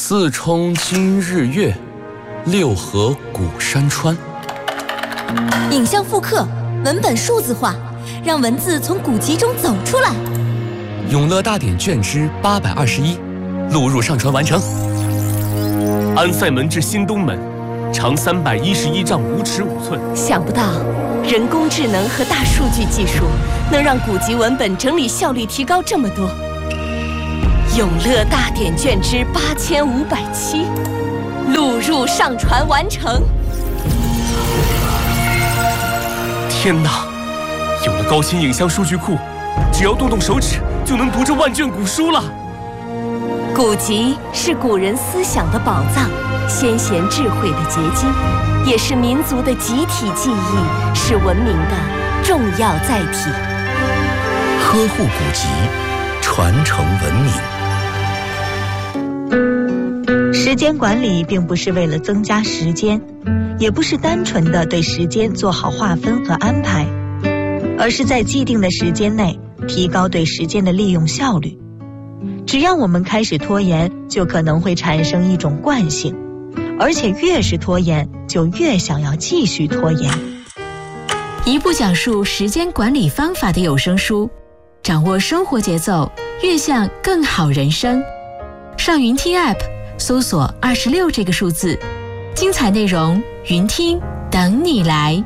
四冲今日月，六合古山川。 影像复刻，文本数字化，让文字从古籍中走出来。 永乐大典卷之821，录入上传完成。 安塞门至新东门，长311丈5尺5寸。 想不到，人工智能和大数据技术能让古籍文本整理效率提高这么多。永乐大典卷之8507，录入上传完成。 天哪！有了高清影像数据库，只要动动手指就能读这万卷古书了。 古籍是古人思想的宝藏，先贤智慧的结晶，也是民族的集体记忆，是文明的重要载体。 呵护古籍，传承文明。 时间管理并不是为了增加时间，也不是单纯的对时间做好划分和安排，而是在既定的时间内提高对时间的利用效率。只要我们开始拖延，就可能会产生一种惯性，而且越是拖延，就越想要继续拖延。 一部讲述时间管理方法的有声书，掌握生活节奏，越向更好人生。上云听 App 搜索26这个数字，精彩内容云听等你来。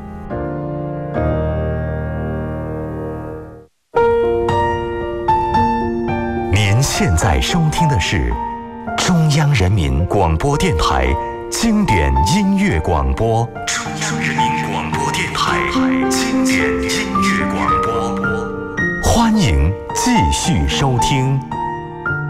您现在收听的是中央人民广播电台经典音乐广播。中央人民广播电台经典音乐广播，欢迎继续收听。